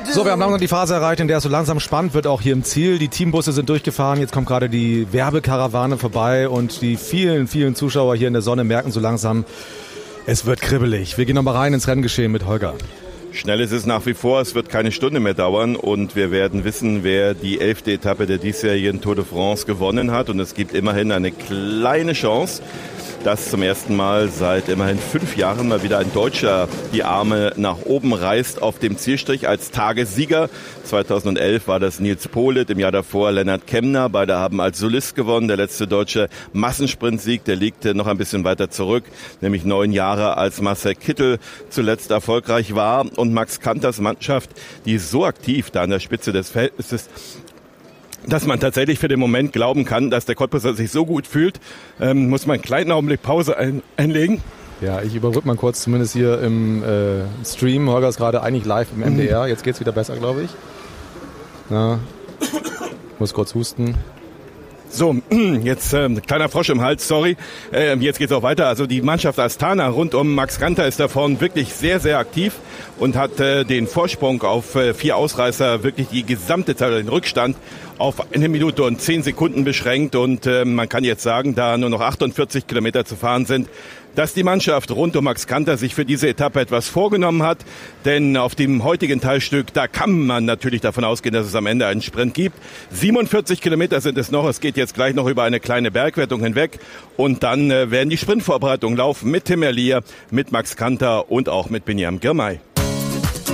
So, wir haben langsam die Phase erreicht, in der es so langsam spannend wird, auch hier im Ziel. Die Teambusse sind durchgefahren, jetzt kommt gerade die Werbekarawane vorbei und die vielen, vielen Zuschauer hier in der Sonne merken so langsam, es wird kribbelig. Wir gehen nochmal rein ins Renngeschehen mit Holger. Schnell ist es nach wie vor, es wird keine Stunde mehr dauern und wir werden wissen, wer die 11. Etappe der diesjährigen Tour de France gewonnen hat. Und es gibt immerhin eine kleine Chance, dass zum ersten Mal seit immerhin 5 Jahren mal wieder ein Deutscher die Arme nach oben reißt auf dem Zielstrich als Tagessieger. 2011 war das Nils Politt, im Jahr davor Lennart Kemner. Beide haben als Solist gewonnen. Der letzte deutsche Massensprint-Sieg, der liegt noch ein bisschen weiter zurück, nämlich 9 Jahre, als Marcel Kittel zuletzt erfolgreich war. Und Max Kanters Mannschaft, die ist so aktiv da an der Spitze des Feldes ist, dass man tatsächlich für den Moment glauben kann, dass der Cottbusser sich so gut fühlt. Muss man einen kleinen Augenblick Pause einlegen. Ja, ich überbrücke mal kurz, zumindest hier im Stream. Holger ist gerade eigentlich live im MDR. Jetzt geht's wieder besser, glaube ich. Ja. Muss kurz husten. So, jetzt kleiner Frosch im Hals, sorry. Jetzt geht's auch weiter. Also die Mannschaft Astana rund um Max Kanter ist da vorne wirklich sehr, sehr aktiv und hat den Vorsprung auf 4 Ausreißer, wirklich die gesamte Zeit, den Rückstand auf 1 Minute und 10 Sekunden beschränkt. Und man kann jetzt sagen, da nur noch 48 Kilometer zu fahren sind, dass die Mannschaft rund um Max Kanter sich für diese Etappe etwas vorgenommen hat. Denn auf dem heutigen Teilstück, da kann man natürlich davon ausgehen, dass es am Ende einen Sprint gibt. 47 Kilometer sind es noch. Es geht jetzt gleich noch über eine kleine Bergwertung hinweg. Und dann werden die Sprintvorbereitungen laufen mit Tim Merlier, mit Max Kanter und auch mit Binyam Girmay.